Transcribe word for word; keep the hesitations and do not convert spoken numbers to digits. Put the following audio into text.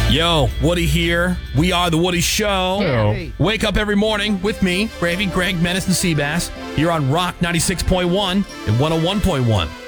Yo, Woody here. We are The Woody Show. Hey. Wake up every morning with me, Gravy, Greg, Menace, and Seabass, here on Rock ninety-six point one and one oh one point one.